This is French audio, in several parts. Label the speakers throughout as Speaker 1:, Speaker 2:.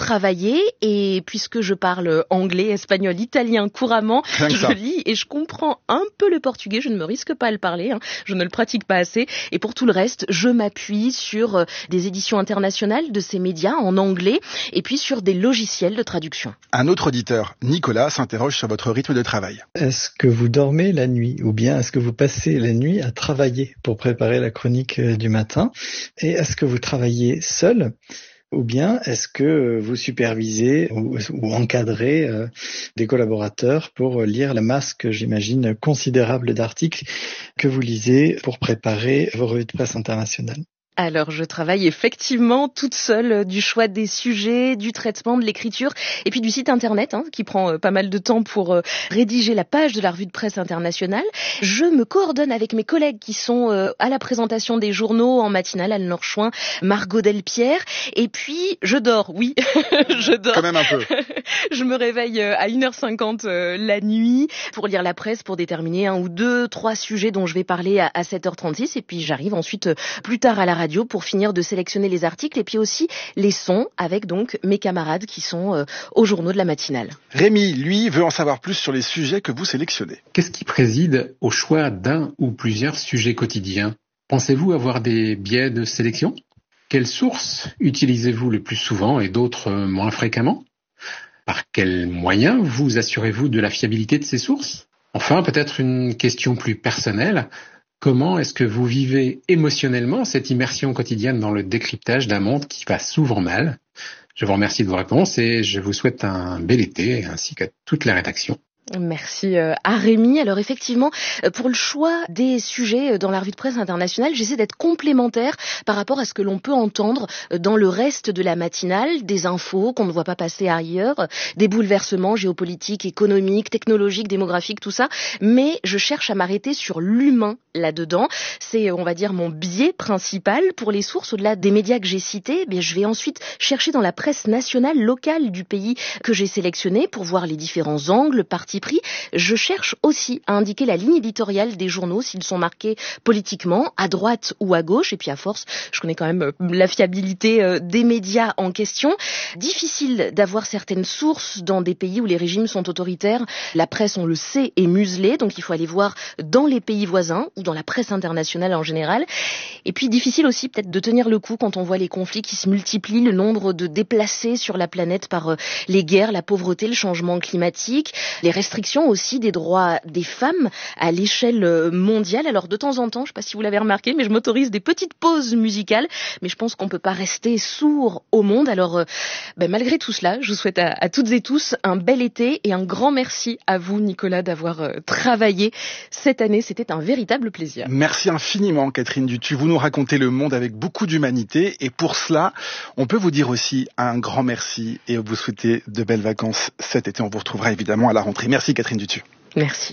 Speaker 1: travailler et puisque je parle anglais, espagnol, italien couramment, je lis et je comprends un peu le portugais. Je ne me risque pas à le parler, je ne le pratique pas assez. Et pour tout le reste, je m'appuie sur des éditions internationales de ces médias en anglais et puis sur des logiciels de traduction.
Speaker 2: Un autre auditeur, Nicolas, s'interroge sur votre rythme de travail.
Speaker 3: Est-ce que vous dormez la nuit ou bien est-ce que vous passez la nuit à travailler pour préparer la chronique du matin? Et est-ce que vous travaillez seul ou bien est-ce que vous supervisez ou encadrez des collaborateurs pour lire la masse, j'imagine, considérable d'articles que vous lisez pour préparer vos revues de presse internationales?
Speaker 1: Alors, je travaille effectivement toute seule du choix des sujets, du traitement, de l'écriture et puis du site internet qui prend pas mal de temps pour rédiger la page de la revue de presse internationale. Je me coordonne avec mes collègues qui sont à la présentation des journaux en matinale, Anne-Laure Chouin, Margot Delpierre et puis je dors, oui, je dors.
Speaker 2: Quand même un peu.
Speaker 1: Je me réveille à 1h50 la nuit pour lire la presse, pour déterminer 1 ou 2, 3 sujets dont je vais parler à 7h36 et puis j'arrive ensuite plus tard à la radio pour finir de sélectionner les articles et puis aussi les sons avec donc mes camarades qui sont aux journaux de la matinale.
Speaker 2: Rémi, lui, veut en savoir plus sur les sujets que vous sélectionnez.
Speaker 4: Qu'est-ce qui préside au choix d'un ou plusieurs sujets quotidiens? Pensez-vous avoir des biais de sélection? Quelles sources utilisez-vous le plus souvent et d'autres moins fréquemment? Par quels moyens vous assurez-vous de la fiabilité de ces sources? Enfin, peut-être une question plus personnelle. Comment est-ce que vous vivez émotionnellement cette immersion quotidienne dans le décryptage d'un monde qui va souvent mal? Je vous remercie de vos réponses et je vous souhaite un bel été ainsi qu'à toute la rédaction.
Speaker 1: Merci à Rémi. Alors effectivement, pour le choix des sujets dans la revue de presse internationale, j'essaie d'être complémentaire par rapport à ce que l'on peut entendre dans le reste de la matinale, des infos qu'on ne voit pas passer ailleurs, des bouleversements géopolitiques, économiques, technologiques, démographiques, tout ça. Mais je cherche à m'arrêter sur l'humain là-dedans. C'est, on va dire, mon biais principal. Pour les sources, au-delà des médias que j'ai cités, je vais ensuite chercher dans la presse nationale, locale du pays que j'ai sélectionné pour voir les différents angles, partis pris. Je cherche aussi à indiquer la ligne éditoriale des journaux, s'ils sont marqués politiquement, à droite ou à gauche. Et puis à force, je connais quand même la fiabilité des médias en question. Difficile d'avoir certaines sources dans des pays où les régimes sont autoritaires. La presse, on le sait, est muselée. Donc il faut aller voir dans les pays voisins ou dans la presse internationale en général. Et puis difficile aussi peut-être de tenir le coup quand on voit les conflits qui se multiplient, le nombre de déplacés sur la planète par les guerres, la pauvreté, le changement climatique, les restrictions aussi des droits des femmes à l'échelle mondiale. Alors de temps en temps, je ne sais pas si vous l'avez remarqué, mais je m'autorise des petites pauses musicales, mais je pense qu'on ne peut pas rester sourd au monde. Alors malgré tout cela, je vous souhaite à toutes et tous un bel été et un grand merci à vous Nicolas d'avoir travaillé cette année. C'était un véritable plaisir.
Speaker 2: Merci infiniment Catherine Dutu. Vous nous racontez le monde avec beaucoup d'humanité et pour cela, on peut vous dire aussi un grand merci et vous souhaiter de belles vacances cet été. On vous retrouvera évidemment à la rentrée. Merci Catherine Dutu.
Speaker 1: Merci.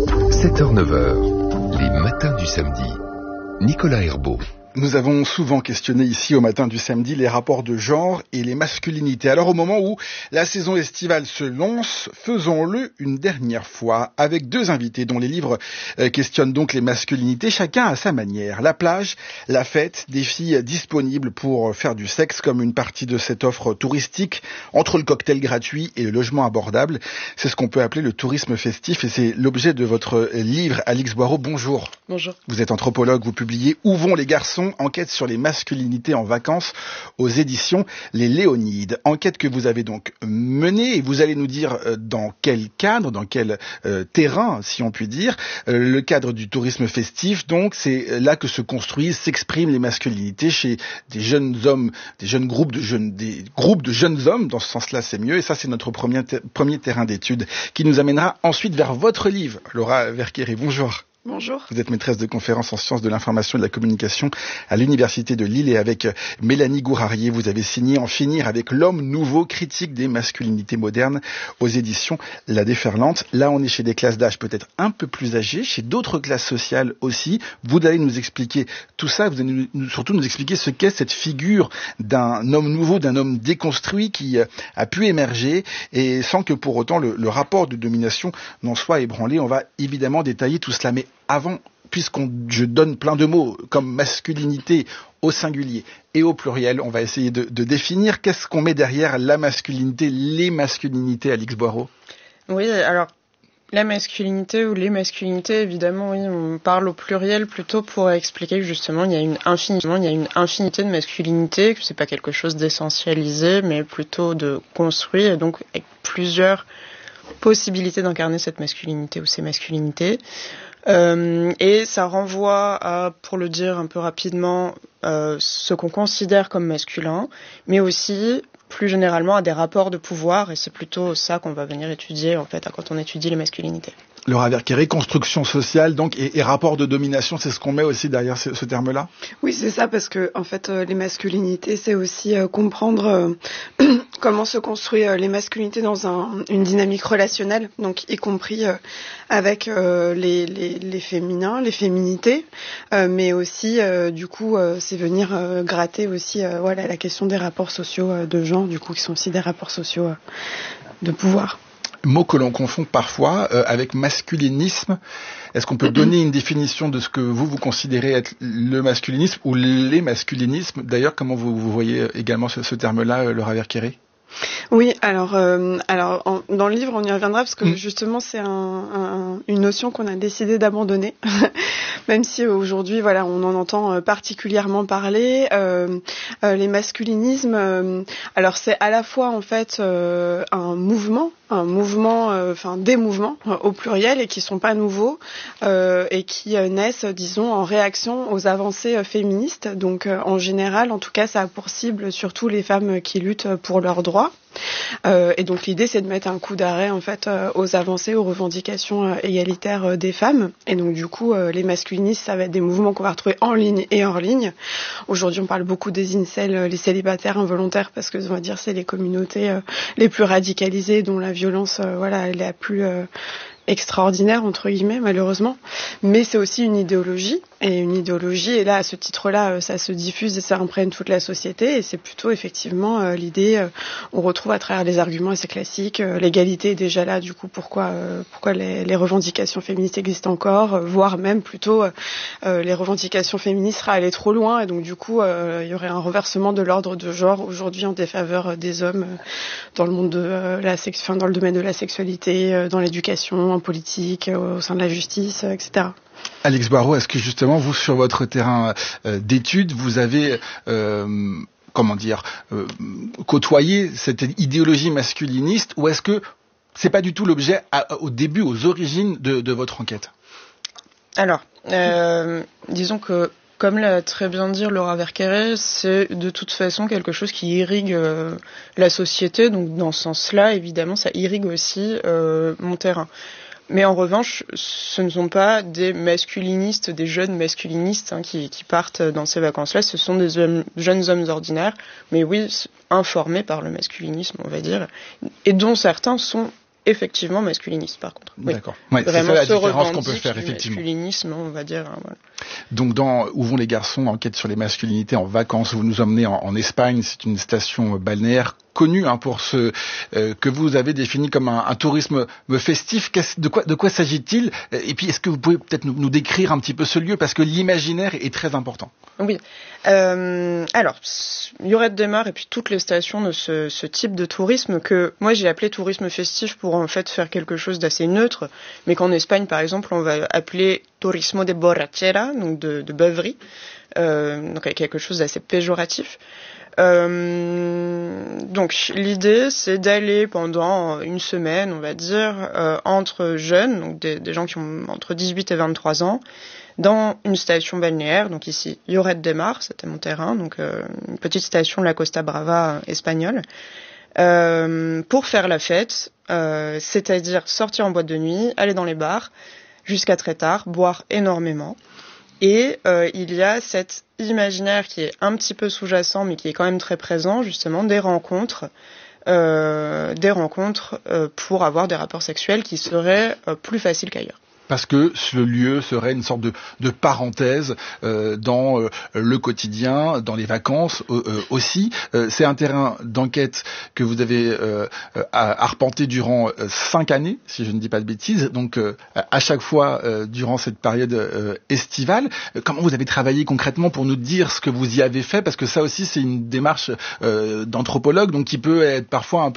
Speaker 5: 7h-9h, les matins du samedi. Nicolas Herbeau.
Speaker 2: Nous avons souvent questionné ici au matin du samedi les rapports de genre et les masculinités. Alors au moment où la saison estivale se lance, faisons-le une dernière fois avec 2 invités dont les livres questionnent donc les masculinités, chacun à sa manière. La plage, la fête, des filles disponibles pour faire du sexe comme une partie de cette offre touristique entre le cocktail gratuit et le logement abordable. C'est ce qu'on peut appeler le tourisme festif et c'est l'objet de votre livre. Alix Boireau, bonjour.
Speaker 1: Bonjour.
Speaker 2: Vous êtes anthropologue, vous publiez Où vont les garçons ? Enquête sur les masculinités en vacances aux éditions Les Léonides. Enquête que vous avez donc menée et vous allez nous dire dans quel cadre, dans quel terrain, si on peut dire. Le cadre du tourisme festif, donc, c'est là que se construisent, s'expriment les masculinités chez des jeunes hommes, des groupes de jeunes hommes. Dans ce sens-là, c'est mieux. Et ça, c'est notre premier terrain d'étude qui nous amènera ensuite vers votre livre. Laura Verquéry, bonjour.
Speaker 6: Bonjour.
Speaker 2: Vous êtes maîtresse de conférences en sciences de l'information et de la communication à l'Université de Lille et avec Mélanie Gourarier, vous avez signé En finir avec l'homme nouveau, critique des masculinités modernes aux éditions La Déferlante. Là, on est chez des classes d'âge peut-être un peu plus âgées, chez d'autres classes sociales aussi. Vous allez nous expliquer tout ça, vous allez surtout nous expliquer ce qu'est cette figure d'un homme nouveau, d'un homme déconstruit qui a pu émerger et sans que pour autant le rapport de domination n'en soit ébranlé. On va évidemment détailler tout cela, mais avant, je donne plein de mots comme masculinité, au singulier et au pluriel. On va essayer de définir qu'est-ce qu'on met derrière la masculinité, les masculinités, Alix Boiraud.
Speaker 6: Oui, alors la masculinité ou les masculinités, évidemment, oui, on parle au pluriel plutôt pour expliquer que justement il y a une infinité de masculinités, que c'est pas quelque chose d'essentialisé, mais plutôt de construit, et donc avec plusieurs possibilités d'incarner cette masculinité ou ces masculinités. Et ça renvoie à, pour le dire un peu rapidement, ce qu'on considère comme masculin, mais aussi plus généralement à des rapports de pouvoir, et c'est plutôt ça qu'on va venir étudier en fait quand on étudie les masculinités.
Speaker 2: Laura Verkere, construction sociale donc et rapport de domination, c'est ce qu'on met aussi derrière ce terme-là?
Speaker 7: Oui, c'est ça, parce que en fait les masculinités, c'est aussi comprendre comment se construit les masculinités dans une dynamique relationnelle, donc y compris avec les féminins, les féminités, mais aussi du coup c'est venir gratter aussi voilà la question des rapports sociaux de genre, du coup qui sont aussi des rapports sociaux de pouvoir.
Speaker 2: Mot que l'on confond parfois avec masculinisme. Est-ce qu'on peut donner une définition de ce que vous considérez être le masculinisme ou les masculinismes? D'ailleurs, comment vous voyez également ce terme-là, Laura Verkere?
Speaker 7: Oui, alors dans le livre on y reviendra parce que justement c'est une notion qu'on a décidé d'abandonner, même si aujourd'hui voilà on en entend particulièrement parler. Les masculinismes, alors c'est à la fois en fait un mouvement, des mouvements au pluriel et qui sont pas nouveaux et qui naissent, disons, en réaction aux avancées féministes. Donc en général, en tout cas, ça a pour cible surtout les femmes qui luttent pour leurs droits. Et donc l'idée c'est de mettre un coup d'arrêt en fait aux avancées, aux revendications égalitaires des femmes. Et donc du coup les masculinistes ça va être des mouvements qu'on va retrouver en ligne et hors ligne. Aujourd'hui on parle beaucoup des incels, les célibataires involontaires, parce que on va dire c'est les communautés les plus radicalisées dont la violence elle est la plus extraordinaire entre guillemets malheureusement, mais c'est aussi une idéologie, et là à ce titre-là ça se diffuse et ça imprègne toute la société, et c'est plutôt effectivement l'idée on retrouve à travers les arguments assez classiques, l'égalité est déjà là, du coup pourquoi les revendications féministes existent encore, voire même plutôt les revendications féministes seraient allées trop loin, et donc du coup il y aurait un renversement de l'ordre de genre aujourd'hui en défaveur des hommes dans le monde de dans le domaine de la sexualité, dans l'éducation, en politique, au sein de la justice, etc.
Speaker 2: Alix Boiraud, est-ce que justement vous, sur votre terrain d'études, vous avez côtoyé cette idéologie masculiniste, ou est-ce que c'est pas du tout l'objet au début, aux origines de votre enquête? Alors,
Speaker 6: disons que comme l'a très bien dit Laura Verkere, c'est de toute façon quelque chose qui irrigue la société. Donc dans ce sens-là, évidemment, ça irrigue aussi mon terrain. Mais en revanche, ce ne sont pas des masculinistes, des jeunes masculinistes qui partent dans ces vacances-là. Ce sont des jeunes hommes ordinaires, mais oui, informés par le masculinisme, on va dire, et dont certains sont effectivement masculinistes, par contre. Oui.
Speaker 2: D'accord. Ouais, c'est ça la différence qu'on peut faire, effectivement.
Speaker 6: Masculinisme, on va dire. Voilà.
Speaker 2: Donc, dans Où vont les garçons, enquête sur les masculinités en vacances, vous nous emmenez en Espagne. C'est une station balnéaire connue pour ce que vous avez défini comme un tourisme festif. De quoi s'agit-il? Et puis, est-ce que vous pouvez peut-être nous décrire un petit peu ce lieu, parce que l'imaginaire est très important.
Speaker 6: Oui. Alors, Lloret de Mar et puis toutes les stations de ce type de tourisme que moi j'ai appelé tourisme festif pour en fait faire quelque chose d'assez neutre, mais qu'en Espagne par exemple on va appeler turismo de borrachera, donc de beuverie, donc avec quelque chose d'assez péjoratif. Donc l'idée c'est d'aller pendant une semaine, on va dire, entre jeunes, donc des gens qui ont entre 18 et 23 ans, dans une station balnéaire, donc ici Lloret de Mar, c'était mon terrain, donc une petite station de la Costa Brava espagnole, pour faire la fête, c'est-à-dire sortir en boîte de nuit, aller dans les bars jusqu'à très tard, boire énormément. Et il y a cet imaginaire qui est un petit peu sous-jacent, mais qui est quand même très présent, justement, des rencontres pour avoir des rapports sexuels qui seraient plus faciles qu'ailleurs.
Speaker 2: Parce que ce lieu serait une sorte de parenthèse dans le quotidien, dans les vacances aussi. C'est un terrain d'enquête que vous avez arpenté durant 5 années, si je ne dis pas de bêtises. Donc à chaque fois durant cette période estivale. Comment vous avez travaillé concrètement pour nous dire ce que vous y avez fait? Parce que ça aussi c'est une démarche d'anthropologue, donc qui peut être parfois un